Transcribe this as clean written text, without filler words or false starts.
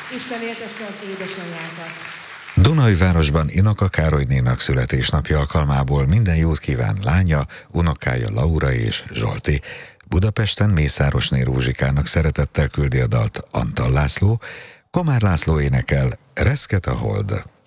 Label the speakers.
Speaker 1: Isten éltesse az édesanyjákat.
Speaker 2: Dunajvárosban Inoka Károlynénak születésnapja alkalmából minden jót kíván lánya, unokája Laura és Zsolti. Budapesten Mészárosné Rózsikának szeretettel küldi a dalt Antal László, Komár László énekel Reszket a hold.